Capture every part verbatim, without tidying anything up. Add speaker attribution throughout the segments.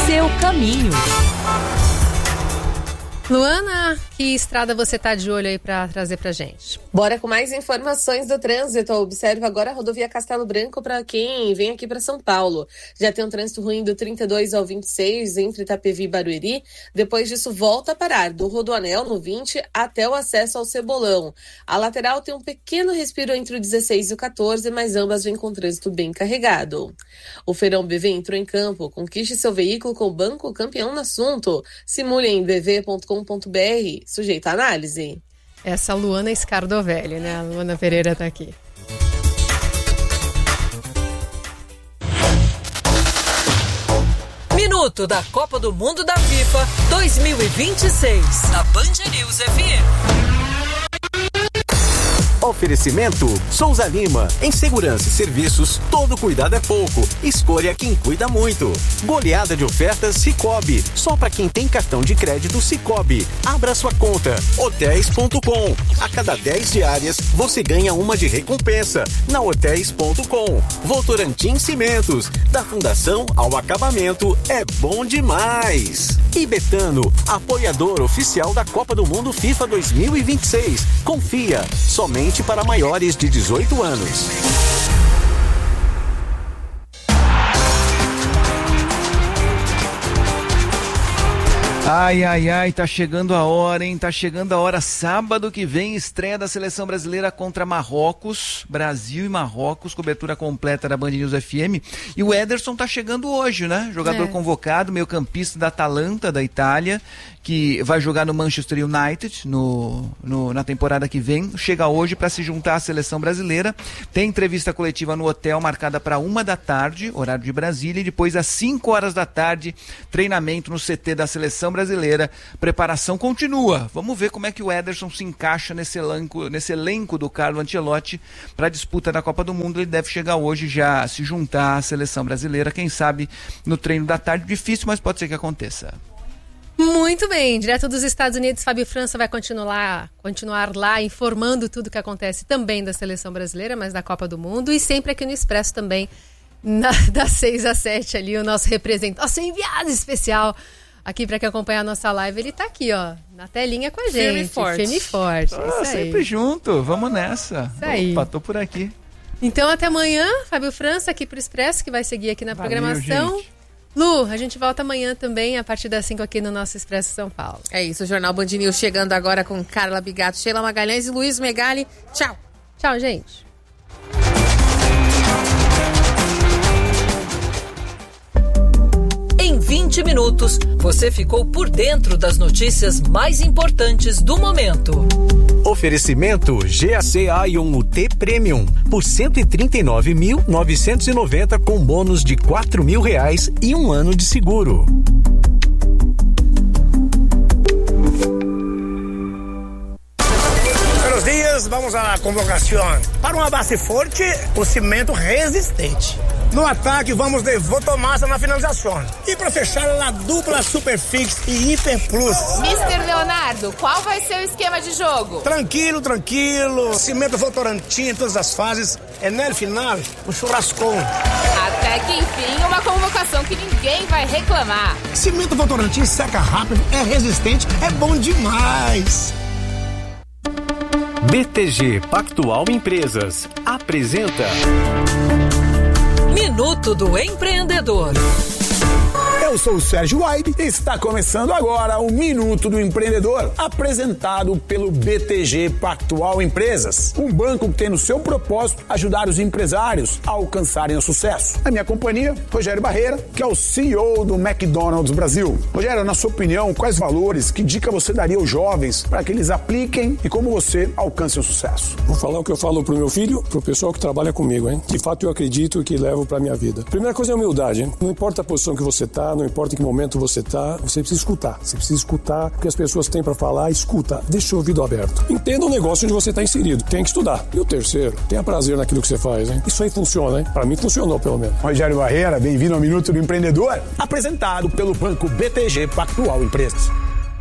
Speaker 1: seu caminho.
Speaker 2: Luana, que estrada você tá de olho aí para trazer pra gente?
Speaker 3: Bora com mais informações do trânsito. Observe agora a rodovia Castelo Branco para quem vem aqui para São Paulo. Já tem um trânsito ruim do trinta e dois ao vinte e seis entre Itapevi e Barueri. Depois disso volta a parar do Rodoanel no vinte até o acesso ao Cebolão. A lateral tem um pequeno respiro entre o dezesseis e o quatorze, mas ambas vêm com trânsito bem carregado. O Feirão B V entrou em campo. Conquiste seu veículo com o Banco Campeão no assunto. Simule em b v ponto com ponto b r, sujeito à análise.
Speaker 2: Essa Luana Scardovelli, né? A Luana Pereira tá aqui.
Speaker 1: Minuto da Copa do Mundo da FIFA dois mil e vinte e seis, na Band News F M.
Speaker 4: Oferecimento Souza Lima. Em segurança e serviços, todo cuidado é pouco. Escolha quem cuida muito. Goleada de ofertas Sicoob. Só para quem tem cartão de crédito Sicoob. Abra sua conta. hotéis ponto com. A cada dez diárias, você ganha uma de recompensa. Na hotéis ponto com. Votorantim Cimentos. Da fundação ao acabamento, é bom demais. E Betano, apoiador oficial da Copa do Mundo FIFA dois mil e vinte e seis. Confia, somente para maiores de dezoito anos.
Speaker 5: Ai, ai, ai, tá chegando a hora, hein? Tá chegando a hora. Sábado que vem, estreia da Seleção Brasileira contra Marrocos. Brasil e Marrocos, cobertura completa da Band News F M. E o Ederson tá chegando hoje, né? Jogador é. convocado, meio campista da Atalanta, da Itália, que vai jogar no Manchester United no, no, na temporada que vem. Chega hoje para se juntar à Seleção Brasileira. Tem entrevista coletiva no hotel marcada para uma da tarde, horário de Brasília. E depois, às cinco horas da tarde, treinamento no C T da Seleção Brasileira. Preparação continua. Vamos ver como é que o Ederson se encaixa nesse elenco, nesse elenco do Carlo Ancelotti para a disputa da Copa do Mundo. Ele deve chegar hoje já se juntar à Seleção Brasileira. Quem sabe no treino da tarde. Difícil, mas pode ser que aconteça.
Speaker 2: Muito bem, direto dos Estados Unidos, Fábio França vai continuar, continuar lá informando tudo o que acontece também da Seleção Brasileira, mas da Copa do Mundo, e sempre aqui no Expresso também, na, das seis às sete ali, o nosso representante, nosso enviado especial aqui para quem acompanhar a nossa live, ele tá aqui, ó, na telinha com a gente. Firme e forte. Firme e forte,
Speaker 5: ah,
Speaker 2: isso aí.
Speaker 5: Sempre junto, vamos nessa.
Speaker 2: Isso aí.
Speaker 5: Opa, tô por aqui.
Speaker 2: Então até amanhã, Fábio França aqui pro Expresso, que vai seguir aqui na
Speaker 5: Valeu,
Speaker 2: programação.
Speaker 5: Gente.
Speaker 2: Lu, a gente volta amanhã também, a partir das cinco aqui no nosso Expresso São Paulo.
Speaker 3: É isso, o Jornal Band News chegando agora com Carla Bigato, Sheila Magalhães e Luiz Megali. Tchau.
Speaker 2: Tchau, gente.
Speaker 1: Em vinte minutos, você ficou por dentro das notícias mais importantes do momento.
Speaker 4: Oferecimento G A C Ion U T Premium por cento e trinta e nove mil novecentos e noventa com bônus de quatro mil reais e um ano de seguro.
Speaker 6: Buenos dias, vamos à convocação. Para uma base forte, o cimento resistente. No ataque, vamos de Votomassa na finalização. E para fechar, a dupla Superfix e Hiper Plus.
Speaker 7: mister Leonardo, qual vai ser o esquema de jogo?
Speaker 6: Tranquilo, tranquilo. Cimento Votorantim em todas as fases. É no final, um churrascão.
Speaker 7: Até que enfim, uma convocação que ninguém vai reclamar.
Speaker 6: Cimento Votorantim seca rápido, é resistente, é bom demais.
Speaker 4: B T G Pactual Empresas apresenta
Speaker 1: Minuto do Empreendedor.
Speaker 8: Eu sou o Sérgio Waib e está começando agora o Minuto do Empreendedor, apresentado pelo B T G Pactual Empresas, um banco que tem no seu propósito ajudar os empresários a alcançarem o sucesso. A minha companhia, Rogério Barreira, que é o C E O do McDonald's Brasil. Rogério, na sua opinião, quais valores, que dica você daria aos jovens para que eles apliquem e como você alcance o sucesso?
Speaker 9: Vou falar o que eu falo pro meu filho, pro pessoal que trabalha comigo, hein? De fato eu acredito que levo pra minha vida. Primeira coisa é humildade, hein? Não importa a posição que você tá, não importa em que momento você tá, você precisa escutar. Você precisa escutar o que as pessoas têm para falar, escuta, deixa o ouvido aberto. Entenda o negócio onde você tá inserido, tem que estudar. E o terceiro, tenha prazer naquilo que você faz, hein? Isso aí funciona, hein? Para mim funcionou, pelo menos.
Speaker 8: Rogério Barreira, bem-vindo ao Minuto do Empreendedor, apresentado pelo Banco B T G Pactual Empresas.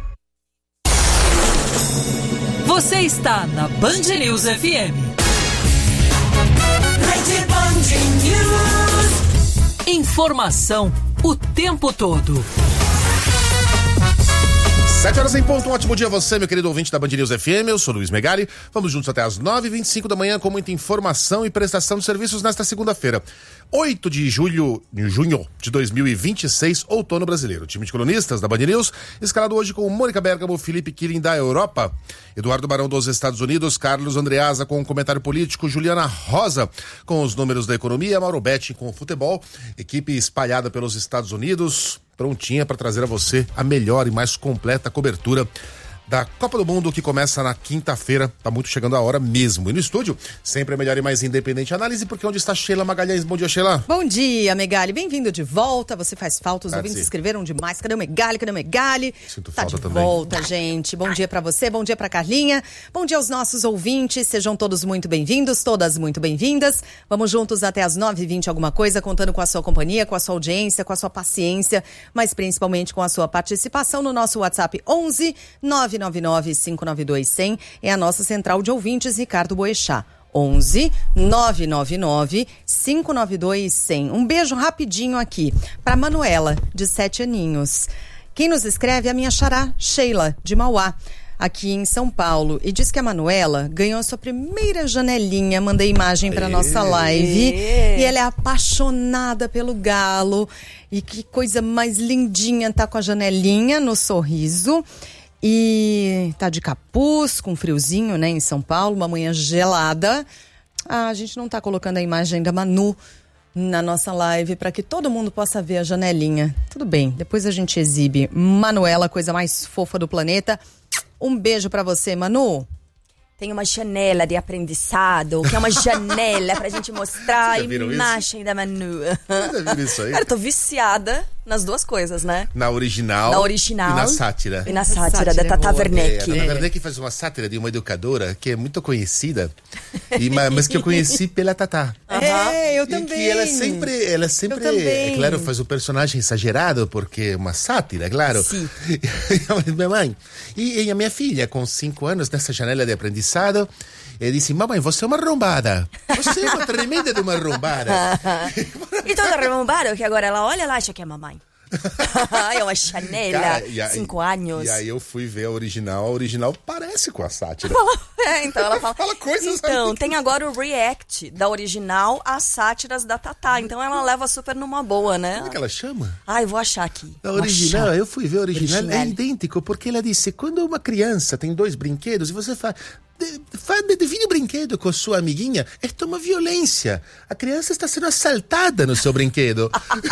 Speaker 1: Você está na Band News F M. Band News. Informação o tempo todo.
Speaker 10: Sete horas em ponto, um ótimo dia a você, meu querido ouvinte da Band News F M, eu sou Luiz Megali, vamos juntos até as nove e vinte e cinco da manhã com muita informação e prestação de serviços nesta segunda-feira, oito de julho, junho de dois mil e vinte e seis, outono brasileiro. O time de colunistas da Band News, escalado hoje com Mônica Bergamo, Felipe Killing da Europa, Eduardo Barão dos Estados Unidos, Carlos Andreasa com o comentário político, Juliana Rosa com os números da economia, Mauro Betti com o futebol, equipe espalhada pelos Estados Unidos, prontinha para trazer a você a melhor e mais completa cobertura da Copa do Mundo, que começa na quinta-feira. Tá muito chegando a hora mesmo. E no estúdio, sempre a melhor e mais independente análise, porque onde está Sheila Magalhães? Bom dia, Sheila.
Speaker 11: Bom dia, Megali. Bem-vindo de volta. Você faz falta, os
Speaker 10: Ah,
Speaker 11: ouvintes
Speaker 10: sim.
Speaker 11: escreveram demais. Cadê o Megali? Cadê o Megali?
Speaker 10: Sinto
Speaker 11: Tá
Speaker 10: falta
Speaker 11: de
Speaker 10: também.
Speaker 11: volta, gente. Bom dia pra você, bom dia pra Carlinha. Bom dia aos nossos ouvintes. Sejam todos muito bem-vindos, todas muito bem-vindas. Vamos juntos até as nove e vinte alguma coisa, contando com a sua companhia, com a sua audiência, com a sua paciência, mas principalmente com a sua participação no nosso WhatsApp onze nove nove nove cinco nove dois zero zero. É a nossa central de ouvintes, Ricardo Boechat. onze nove nove nove cinco nove dois zero zero. Um beijo rapidinho aqui para Manuela, de sete aninhos. Quem nos escreve é a minha xará, Sheila, de Mauá, aqui em São Paulo. E diz que a Manuela ganhou a sua primeira janelinha. Mandei imagem para nossa live. E ela é apaixonada pelo galo. E que coisa mais lindinha, tá com a janelinha no sorriso. E tá de capuz, com friozinho, né, em São Paulo, uma manhã gelada. Ah, a gente não tá colocando a imagem da Manu na nossa live para que todo mundo possa ver a janelinha. Tudo bem, depois a gente exibe. Manuela, coisa mais fofa do planeta. Um beijo para você, Manu.
Speaker 12: Tem uma janela de aprendizado, que é uma janela pra gente mostrar a imagem da Manu.
Speaker 10: Vocês já viram isso aí?
Speaker 12: Cara, eu tô viciada nas duas coisas, né?
Speaker 10: Na original,
Speaker 12: Na original
Speaker 10: e na sátira.
Speaker 12: E na sátira,
Speaker 11: Sátira
Speaker 12: da
Speaker 11: é
Speaker 12: Tata
Speaker 11: boa.
Speaker 12: Werneck.
Speaker 10: É, a Tata Werneck faz uma sátira de uma educadora que é muito conhecida, e, ma- mas que eu conheci pela Tatá.
Speaker 11: É, eu
Speaker 10: E
Speaker 11: também.
Speaker 10: que ela sempre, ela sempre,
Speaker 11: Eu também.
Speaker 10: é claro, faz um personagem exagerado, porque é uma sátira, claro.
Speaker 12: Sim.
Speaker 10: E eu falei, minha mãe, e, e a minha filha, com cinco anos, nessa janela de aprendizado, e disse, mamãe, você é uma arrombada. Você é uma tremenda de uma arrombada.
Speaker 12: E toda arrombada, que agora ela olha lá e acha que é mamãe. É uma chanela,
Speaker 10: Cara, e aí-
Speaker 12: cinco anos.
Speaker 10: E aí eu fui ver a original, a original parece com a sátira.
Speaker 12: É, então ela fala.
Speaker 10: Fala coisas
Speaker 12: Então,
Speaker 10: ali.
Speaker 12: tem agora o react da original às sátiras da Tatá. Então ela leva super numa boa, né?
Speaker 10: Como é que ela chama?
Speaker 12: Ai, vou achar aqui.
Speaker 10: A
Speaker 12: Vou
Speaker 10: original,
Speaker 12: achar.
Speaker 10: eu fui ver a original,
Speaker 12: Original.
Speaker 10: é idêntico, porque ela disse, quando uma criança tem dois brinquedos e você faz... Faz, divide o brinquedo com a sua amiguinha, é uma violência. A criança está sendo assaltada no seu brinquedo.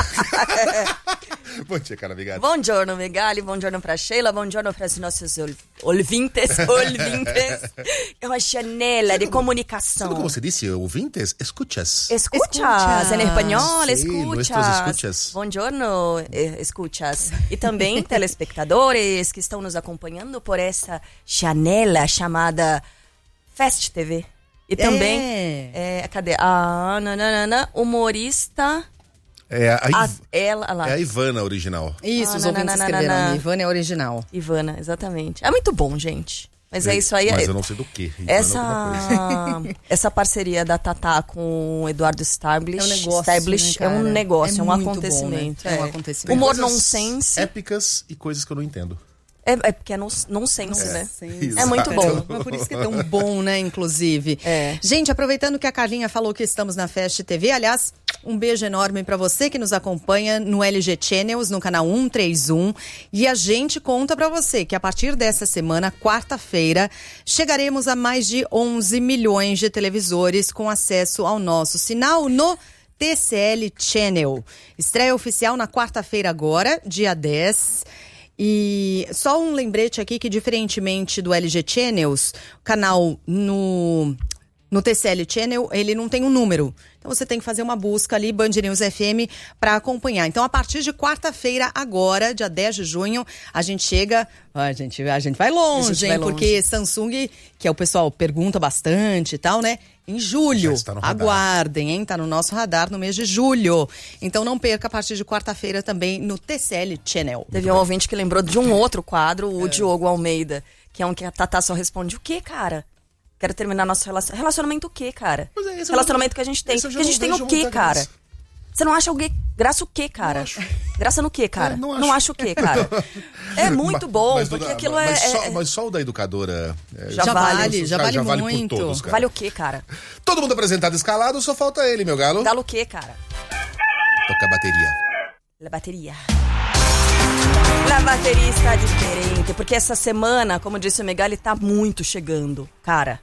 Speaker 10: Bom dia, cara, obrigado.
Speaker 12: Buongiorno, Megali, buongiorno pra Sheila, buongiorno para os nossos ol- ouvintes, ouvintes. É uma janela de comunicação.
Speaker 10: Sabe como se disse, ouvintes? Escuchas.
Speaker 12: Escuchas,
Speaker 11: Escuchas.
Speaker 12: em espanhol,
Speaker 10: Sí,
Speaker 12: escuchas.
Speaker 10: nuestros escuchas.
Speaker 12: Buongiorno, eh, escuchas. E também telespectadores que estão nos acompanhando por essa janela chamada Fast T V. E também,
Speaker 11: É.
Speaker 12: é, cadê? A nananana, humorista...
Speaker 10: É a,
Speaker 12: A,
Speaker 10: Iv-
Speaker 12: ela, lá.
Speaker 10: é a Ivana original.
Speaker 11: Isso,
Speaker 12: Ah,
Speaker 11: os
Speaker 12: não,
Speaker 11: ouvintes
Speaker 12: não, não,
Speaker 11: escreveram.
Speaker 12: não, não.
Speaker 11: Ivana é original.
Speaker 12: Ivana, exatamente. É muito bom, gente. Mas é isso aí.
Speaker 10: Mas
Speaker 12: é-
Speaker 10: eu não sei do que. Ivana é alguma coisa.
Speaker 12: Essa, essa parceria da Tatá com o Eduardo Stablish,
Speaker 11: É um negócio,
Speaker 12: Stablish
Speaker 11: né,
Speaker 12: é um
Speaker 11: cara?
Speaker 12: negócio,
Speaker 11: É
Speaker 12: é, um
Speaker 11: muito
Speaker 12: acontecimento.
Speaker 11: bom, né? É um
Speaker 12: é.
Speaker 11: acontecimento.
Speaker 12: Humor
Speaker 10: Coisas
Speaker 12: nonsense.
Speaker 10: épicas e coisas que eu não entendo.
Speaker 12: É, é porque é nonsense, nonsense, né?
Speaker 10: Exato.
Speaker 12: É muito bom.
Speaker 11: Mas por isso que é tão bom, né, inclusive.
Speaker 12: É.
Speaker 11: Gente, aproveitando que a Carlinha falou que estamos na Fast T V, aliás, um beijo enorme pra você que nos acompanha no L G Channels, no canal cento e trinta e um. E a gente conta pra você que a partir dessa semana, quarta-feira, chegaremos a mais de onze milhões de televisores com acesso ao nosso sinal no T C L Channel. Estreia oficial na quarta-feira agora, dia dez. E só um lembrete aqui que, diferentemente do L G Channels, o canal no, no T C L Channel, ele não tem um número. Então você tem que fazer uma busca ali, Band News F M, para acompanhar. Então, a partir de quarta-feira, agora, dia dez de junho, a gente chega... A gente, a gente vai longe,
Speaker 12: A gente
Speaker 11: hein?
Speaker 12: vai longe.
Speaker 11: Porque Samsung, que é o pessoal pergunta bastante e tal, né? Em julho,
Speaker 10: Já está no radar.
Speaker 11: aguardem, hein? Tá no nosso radar no mês de julho. Então não perca a partir de quarta-feira também no T C L Channel.
Speaker 12: Teve um ouvinte que lembrou de um outro quadro, o Diogo Almeida, que é um que a Tatá só responde, o quê, cara? Quero terminar nosso relacionamento. Relacionamento o quê, cara?
Speaker 10: Pois é, esse eu
Speaker 12: Relacionamento
Speaker 10: não-
Speaker 12: que a gente tem.
Speaker 10: esse eu já
Speaker 12: Que a gente
Speaker 10: não
Speaker 12: tem o
Speaker 10: vejo
Speaker 12: quê,
Speaker 10: muita
Speaker 12: cara?
Speaker 10: graça.
Speaker 12: Você não acha alguém... Graça o quê, cara? Graça no quê, cara?
Speaker 10: É, não, acho.
Speaker 12: não acho o quê, cara? É muito bom,
Speaker 10: mas,
Speaker 12: porque
Speaker 10: mas,
Speaker 12: aquilo
Speaker 10: mas
Speaker 12: é,
Speaker 10: só,
Speaker 12: é...
Speaker 10: Mas só o da educadora... É,
Speaker 11: já, já vale, já vale, já vale
Speaker 10: muito. Por todos,
Speaker 12: vale o quê, cara?
Speaker 10: Todo mundo apresentado escalado, só falta ele, meu galo.
Speaker 12: Galo o quê, cara?
Speaker 10: Toca a bateria.
Speaker 12: La bateria. La bateria está diferente, porque essa semana, como disse o Megali, tá muito chegando, cara.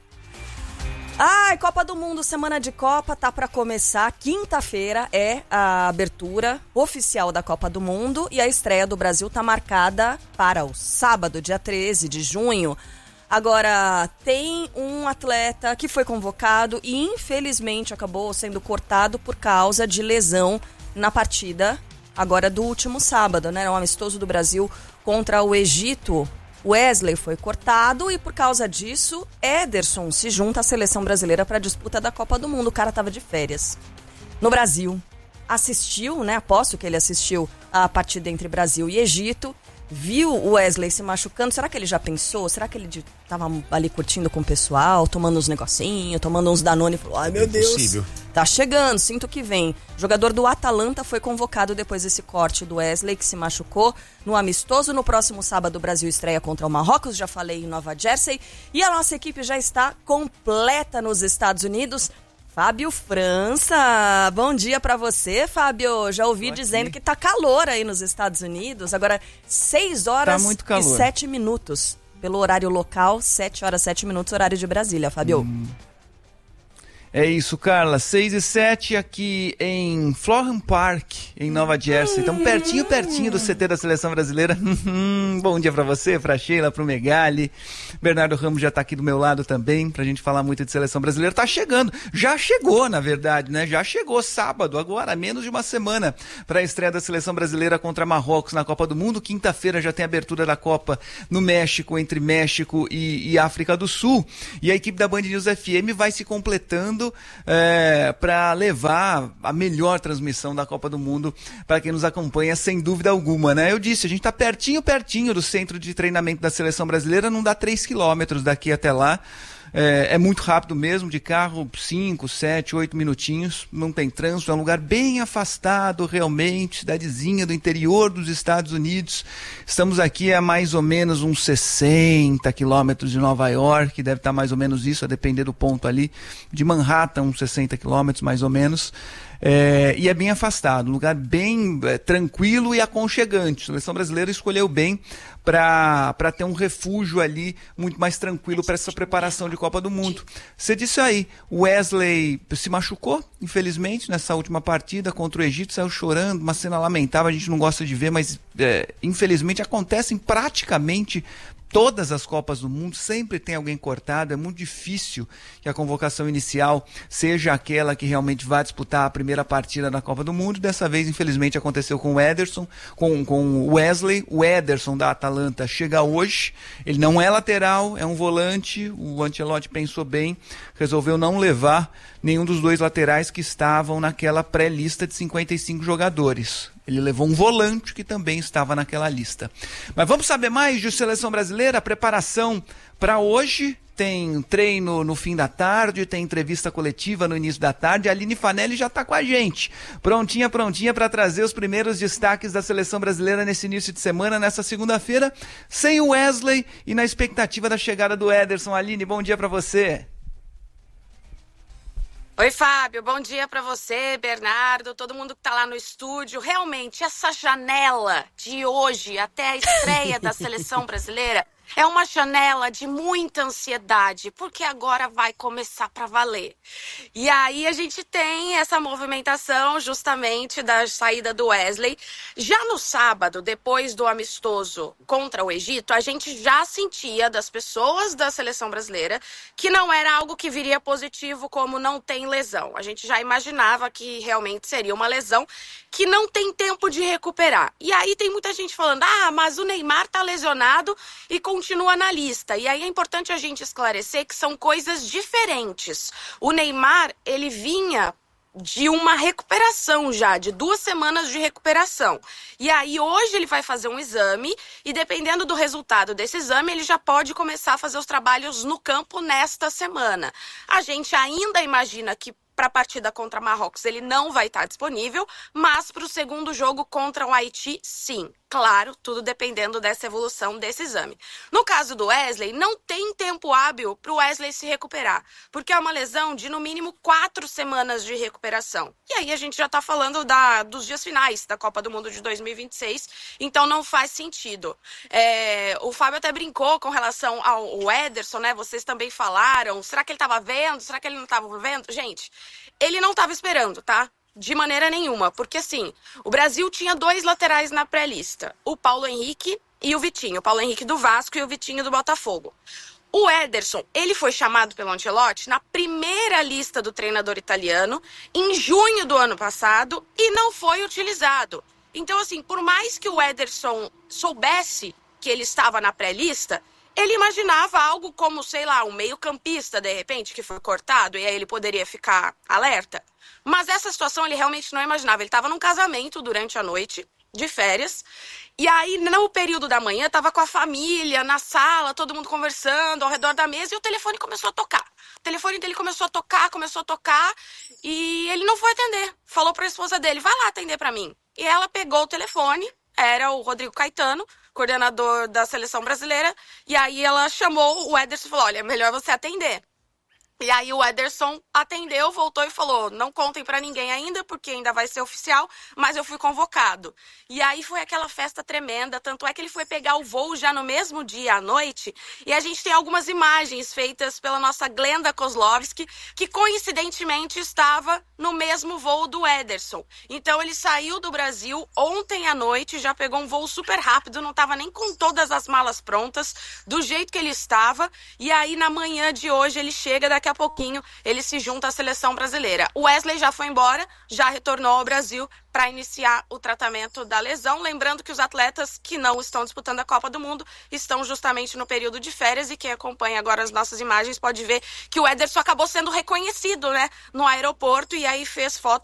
Speaker 12: Ai, Copa do Mundo, semana de Copa, tá pra começar. Quinta-feira é a abertura oficial da Copa do Mundo e a estreia do Brasil tá marcada para o sábado, dia treze de junho. Agora, tem um atleta que foi convocado e infelizmente acabou sendo cortado por causa de lesão na partida agora do último sábado, né? O amistoso do Brasil contra o Egito. Wesley foi cortado e por causa disso, Ederson se junta à seleção brasileira para a disputa da Copa do Mundo. O cara estava de férias no Brasil, assistiu, né? Aposto que ele assistiu a partida entre Brasil e Egito, viu o Wesley se machucando. Será que ele já pensou? Será que ele estava ali curtindo com o pessoal, tomando uns negocinhos, tomando uns Danone e falou, ai meu Deus,
Speaker 10: Impossível.
Speaker 12: Tá chegando, sinto que vem. O jogador do Atalanta foi convocado depois desse corte do Wesley, que se machucou no amistoso. No próximo sábado, o Brasil estreia contra o Marrocos, já falei, em Nova Jersey. E a nossa equipe já está completa nos Estados Unidos. Fábio França, bom dia pra você, Fábio. Já ouvi dizendo que tá calor aí nos Estados Unidos. Agora, seis horas
Speaker 5: tá muito calor.
Speaker 12: E sete minutos. Pelo horário local, sete horas e sete minutos, horário de Brasília, Fábio. Hum.
Speaker 5: É isso, Carla. seis e sete aqui em Florham Park, em Nova Jersey. Estamos pertinho, pertinho do C T da Seleção Brasileira. Bom dia pra você, pra Sheila, pro Megali. Bernardo Ramos já tá aqui do meu lado também, pra gente falar muito de Seleção Brasileira. Tá chegando. Já chegou, na verdade, né? Já chegou sábado, agora, menos de uma semana, pra estreia da Seleção Brasileira contra Marrocos na Copa do Mundo. Quinta-feira já tem a abertura da Copa no México, entre México e, e África do Sul. E a equipe da Band News F M vai se completando É, para levar a melhor transmissão da Copa do Mundo para quem nos acompanha, sem dúvida alguma, né? Eu disse, a gente está pertinho, pertinho do centro de treinamento da Seleção Brasileira, não dá três quilômetros daqui até lá. É, é muito rápido mesmo, de carro, cinco, sete, oito minutinhos, não tem trânsito, é um lugar bem afastado realmente, cidadezinha do interior dos Estados Unidos. Estamos aqui a mais ou menos uns sessenta quilômetros de Nova York, deve estar mais ou menos isso, a depender do ponto ali, de Manhattan, uns sessenta quilômetros mais ou menos. É, e é bem afastado, um lugar bem é, tranquilo e aconchegante. A Seleção Brasileira escolheu bem para ter um refúgio ali muito mais tranquilo para essa preparação de Copa do Mundo. Você disse aí, o Wesley se machucou, infelizmente, nessa última partida contra o Egito, saiu chorando, uma cena lamentável, a gente não gosta de ver, mas é, infelizmente acontecem praticamente todas as Copas do Mundo, sempre tem alguém cortado, é muito difícil que a convocação inicial seja aquela que realmente vai disputar a primeira partida da Copa do Mundo. Dessa vez, infelizmente, aconteceu com o Ederson, com, com o Wesley. O Ederson da Atalanta chega hoje, ele não é lateral, é um volante, o Ancelotti pensou bem, resolveu não levar nenhum dos dois laterais que estavam naquela pré-lista de cinquenta e cinco jogadores. Ele levou um volante que também estava naquela lista. Mas vamos saber mais de Seleção Brasileira, a preparação para hoje. Tem treino no fim da tarde, tem entrevista coletiva no início da tarde. A Aline Fanelli já está com a gente, prontinha, prontinha para trazer os primeiros destaques da Seleção Brasileira nesse início de semana, nessa segunda-feira, sem o Wesley e na expectativa da chegada do Ederson. Aline, bom dia para você.
Speaker 13: Oi, Fábio, bom dia para você, Bernardo, todo mundo que tá lá no estúdio. Realmente, essa janela de hoje até a estreia da Seleção Brasileira é uma janela de muita ansiedade, porque agora vai começar para valer. E aí a gente tem essa movimentação justamente da saída do Wesley. Já no sábado, depois do amistoso contra o Egito, a gente já sentia das pessoas da Seleção Brasileira que não era algo que viria positivo, como não tem lesão. A gente já imaginava que realmente seria uma lesão que não tem tempo de recuperar. E aí tem muita gente falando, ah, mas o Neymar tá lesionado e continua na lista. E aí é importante a gente esclarecer que são coisas diferentes. O Neymar, ele vinha de uma recuperação já, de duas semanas de recuperação. E aí hoje ele vai fazer um exame e dependendo do resultado desse exame, ele já pode começar a fazer os trabalhos no campo nesta semana. A gente ainda imagina que para a partida contra Marrocos ele não vai estar disponível, mas para o segundo jogo contra o Haiti, sim. Claro, tudo dependendo dessa evolução desse exame. No caso do Wesley, não tem tempo hábil para o Wesley se recuperar, porque é uma lesão de no mínimo quatro semanas de recuperação. E aí a gente já está falando da, dos dias finais da Copa do Mundo de dois mil e vinte e seis, então não faz sentido. É, o Fábio até brincou com relação ao Ederson, né? Vocês também falaram, será que ele estava vendo? Será que ele não estava vendo? Gente, ele não estava esperando, tá? De maneira nenhuma, porque assim, o Brasil tinha dois laterais na pré-lista, o Paulo Henrique e o Vitinho, o Paulo Henrique do Vasco e o Vitinho do Botafogo. O Ederson, ele foi chamado pelo Ancelotti na primeira lista do treinador italiano, em junho do ano passado, e não foi utilizado. Então assim, por mais que o Ederson soubesse que ele estava na pré-lista, ele imaginava algo como, sei lá, um meio-campista, de repente, que foi cortado, e aí ele poderia ficar alerta. Mas essa situação ele realmente não imaginava. Ele estava num casamento durante a noite, de férias, e aí no período da manhã estava com a família, na sala, todo mundo conversando ao redor da mesa, e o telefone começou a tocar. O telefone dele começou a tocar, começou a tocar, e ele não foi atender. Falou para a esposa dele, vai lá atender para mim. E ela pegou o telefone, era o Rodrigo Caetano, coordenador da seleção brasileira, e aí ela chamou o Ederson e falou, olha, é melhor você atender. E aí o Ederson atendeu, voltou e falou, não contem pra ninguém ainda, porque ainda vai ser oficial, mas eu fui convocado. E aí foi aquela festa tremenda, tanto é que ele foi pegar o voo já no mesmo dia à noite, e a gente tem algumas imagens feitas pela nossa Glenda Kozlovski, que coincidentemente estava no mesmo voo do Ederson. Então ele saiu do Brasil ontem à noite, já pegou um voo super rápido, não estava nem com todas as malas prontas, do jeito que ele estava, e aí na manhã de hoje ele chega, daqui a pouquinho ele se junta à seleção brasileira. O Wesley já foi embora, já retornou ao Brasil para iniciar o tratamento da lesão. Lembrando que os atletas que não estão disputando a Copa do Mundo estão justamente no período de férias, e quem acompanha agora as nossas imagens pode ver que o Ederson acabou sendo reconhecido, né, no aeroporto, e aí fez foto